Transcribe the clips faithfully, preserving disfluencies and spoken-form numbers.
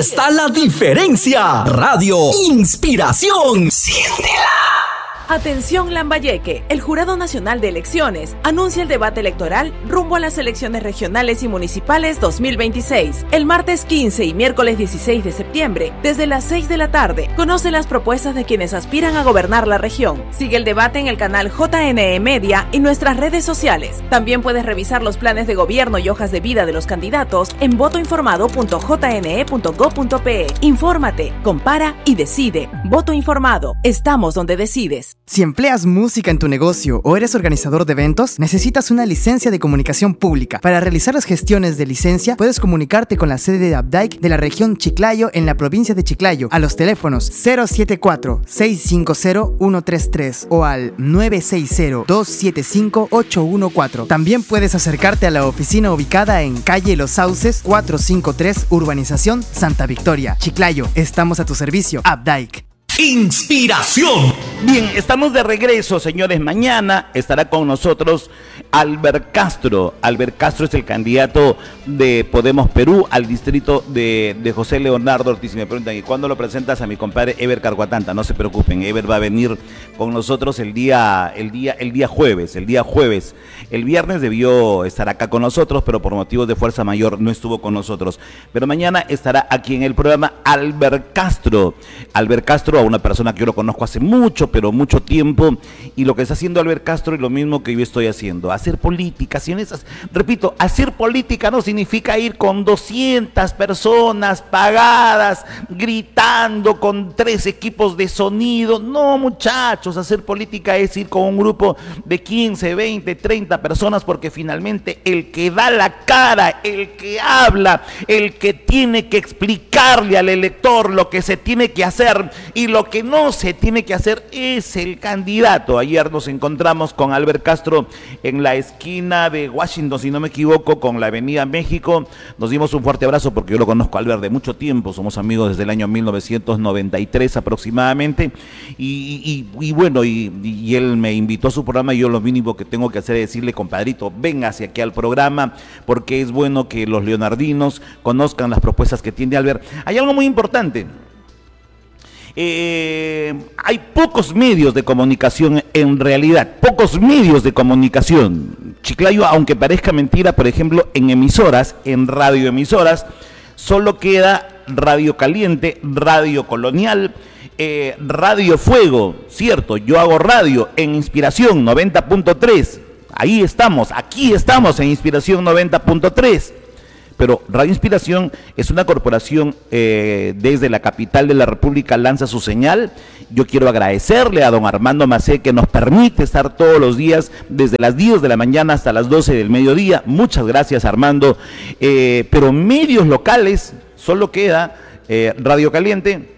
está la diferencia. Radio Inspiración. Siéntela. Atención Lambayeque, el Jurado Nacional de Elecciones anuncia el debate electoral rumbo a las elecciones regionales y municipales dos mil veintiséis. El martes quince y miércoles dieciséis de septiembre, desde las seis de la tarde, conoce las propuestas de quienes aspiran a gobernar la región. Sigue el debate en el canal J N E Media y nuestras redes sociales. También puedes revisar los planes de gobierno y hojas de vida de los candidatos en voto informado punto j n e punto gob punto pe. Infórmate, compara y decide. Voto Informado. Estamos donde decides. Si empleas música en tu negocio o eres organizador de eventos, necesitas una licencia de comunicación pública. Para realizar las gestiones de licencia, puedes comunicarte con la sede de Abdaic de la región Chiclayo en la provincia de Chiclayo a los teléfonos cero siete cuatro, seis cinco cero, uno tres tres o al nueve seis cero, dos siete cinco, ocho uno cuatro. También puedes acercarte a la oficina ubicada en calle Los Sauces cuatrocientos cincuenta y tres, Urbanización Santa Victoria, Chiclayo. Estamos a tu servicio, Abdaic. Inspiración. Bien, estamos de regreso, señores. Mañana estará con nosotros Albert Castro. Albert Castro es el candidato de Podemos Perú al distrito de, de José Leonardo Ortiz. Y me preguntan, ¿y cuándo lo presentas a mi compadre Ever Carguatanta? No se preocupen, Ever va a venir con nosotros el día, el día, el día jueves, el día jueves. El viernes debió estar acá con nosotros, pero por motivos de fuerza mayor no estuvo con nosotros. Pero mañana estará aquí en el programa Albert Castro. Albert Castro, a una persona que yo lo conozco hace mucho, pero mucho tiempo, y lo que está haciendo Albert Castro es lo mismo que yo estoy haciendo, hacer política. Si esas, repito, hacer política no significa ir con doscientas personas pagadas, gritando con tres equipos de sonido. No, muchachos, hacer política es ir con un grupo de quince, veinte, treinta personas, porque finalmente el que da la cara, el que habla, el que tiene que explicarle al elector lo que se tiene que hacer y lo que no se tiene que hacer es el candidato. Ayer nos encontramos con Albert Castro en la esquina de Washington, si no me equivoco, con la Avenida México. Nos dimos un fuerte abrazo porque yo lo conozco a Albert de mucho tiempo, somos amigos desde el año mil novecientos noventa y tres aproximadamente, y, y, y bueno, y, y él me invitó a su programa y yo lo mínimo que tengo que hacer es decirle, compadrito, venga hacia aquí al programa, porque es bueno que los leonardinos conozcan las propuestas que tiene Albert. Hay algo muy importante. Eh, hay pocos medios de comunicación en realidad, pocos medios de comunicación. Chiclayo, aunque parezca mentira, por ejemplo, en emisoras, en radioemisoras, solo queda Radio Caliente, Radio Colonial, eh, Radio Fuego, cierto, yo hago radio en Inspiración noventa punto tres, ahí estamos, aquí estamos en Inspiración noventa punto tres. Pero Radio Inspiración es una corporación eh, desde la capital de la República, lanza su señal. Yo quiero agradecerle a don Armando Macé que nos permite estar todos los días desde las diez de la mañana hasta las doce del mediodía. Muchas gracias, Armando. Eh, pero medios locales solo queda eh, Radio Caliente,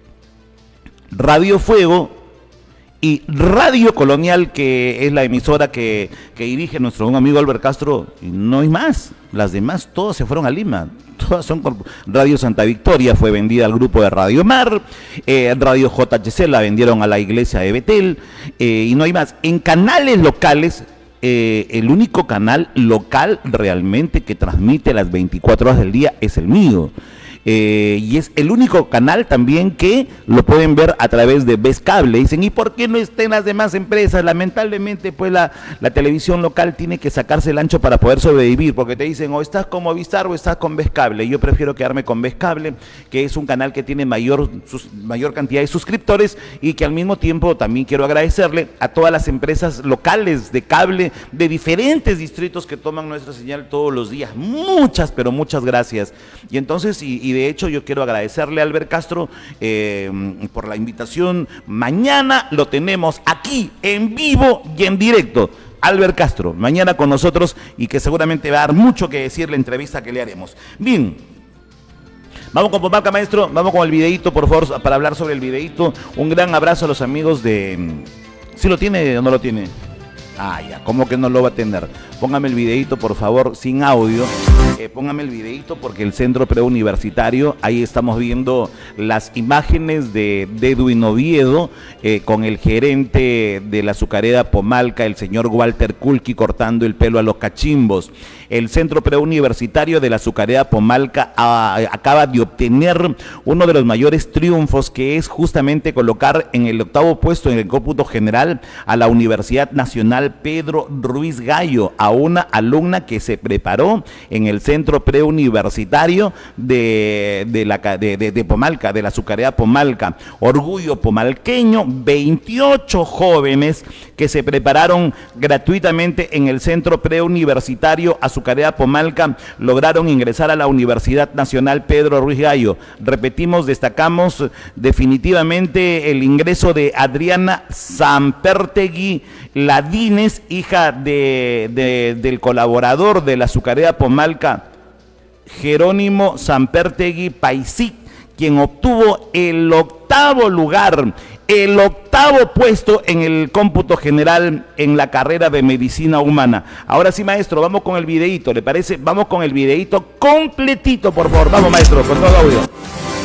Radio Fuego y Radio Colonial, que es la emisora que, que dirige nuestro un amigo Albert Castro, y no hay más. Las demás todas se fueron a Lima, todas son Radio Santa Victoria, fue vendida al grupo de Radio Mar, eh, Radio J H C la vendieron a la iglesia de Betel, eh, y no hay más. En canales locales, eh, el único canal local realmente que transmite las veinticuatro horas del día es el mío. Eh, y es el único canal también que lo pueden ver a través de Ves Cable. Dicen, ¿y por qué no estén las demás empresas? Lamentablemente, pues la, la televisión local tiene que sacarse el ancho para poder sobrevivir, porque te dicen, o estás con Movistar o estás con Ves Cable. Yo prefiero quedarme con Ves Cable, que es un canal que tiene mayor, sus, mayor cantidad de suscriptores, y que al mismo tiempo también quiero agradecerle a todas las empresas locales de cable de diferentes distritos que toman nuestra señal todos los días. Muchas, pero muchas gracias. Y entonces, y, y de hecho yo quiero agradecerle a Albert Castro eh, por la invitación. Mañana lo tenemos aquí en vivo y en directo, Albert Castro, mañana con nosotros, y que seguramente va a dar mucho que decir la entrevista que le haremos. Bien, vamos con Pomaca, maestro, vamos con el videíto, por favor, para hablar sobre el videíto. Un gran abrazo a los amigos de... ¿Sí lo tiene o no lo tiene? Ah, ya, ¿cómo que no lo va a tener? Póngame el videíto, por favor, sin audio. Eh, póngame el videito porque el centro preuniversitario, ahí estamos viendo las imágenes de, de Edwin Oviedo eh, con el gerente de la azucarera Pomalca, el señor Walter Kulki, cortando el pelo a los cachimbos. El centro preuniversitario de la azucarera Pomalca a, acaba de obtener uno de los mayores triunfos, que es justamente colocar en el octavo puesto en el cómputo general a la Universidad Nacional Pedro Ruiz Gallo, a una alumna que se preparó en el centro preuniversitario de, de, la, de, de, de Pomalca, de la azucarera Pomalca. Orgullo pomalqueño, veintiocho jóvenes que se prepararon gratuitamente en el centro preuniversitario azucarera Pomalca lograron ingresar a la Universidad Nacional Pedro Ruiz Gallo. Repetimos, destacamos definitivamente el ingreso de Adriana Sampertegui Ladines, hija de, de, del colaborador de la azucarera Pomalca, Jerónimo Sampertegui Paisic, quien obtuvo el octavo lugar, el octavo puesto en el cómputo general en la carrera de medicina humana. Ahora sí, maestro, vamos con el videíto, ¿le parece? Vamos con el videíto completito, por favor. Vamos, maestro, con todo el audio.